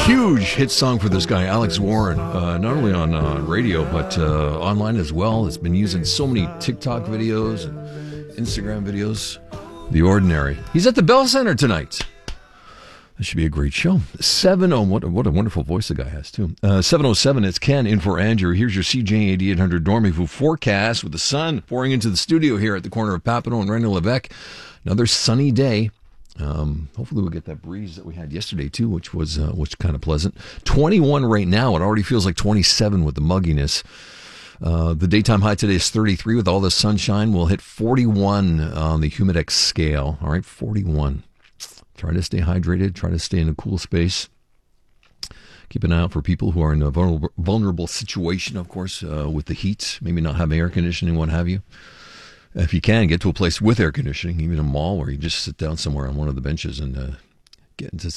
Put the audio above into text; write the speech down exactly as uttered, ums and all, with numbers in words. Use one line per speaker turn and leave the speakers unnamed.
Huge hit song for this guy, Alex Warren, uh, not only on uh, radio, but uh, online as well. It's been used in so many TikTok videos and Instagram videos. The Ordinary. He's at the Bell Center tonight. This should be a great show. seven oh, what, what a wonderful voice the guy has, too. Uh, seven oh seven, it's Ken in for Andrew. Here's your C J eighty-eight hundred Dormez-vous forecast with the sun pouring into the studio here at the corner of Papineau and René Lévesque. Another sunny day. Um, hopefully we'll get that breeze that we had yesterday, too, which was uh, which kind of pleasant. twenty-one right now. It already feels like twenty-seven with the mugginess. Uh, the daytime high today is thirty-three. With all the sunshine, we'll hit forty-one on the Humidex scale. All right, forty-one. Try to stay hydrated. Try to stay in a cool space. Keep an eye out for people who are in a vulnerable, vulnerable situation, of course, uh, with the heat. Maybe not having air conditioning, what have you. If you can, get to a place with air conditioning, even a mall where you just sit down somewhere on one of the benches and uh, get into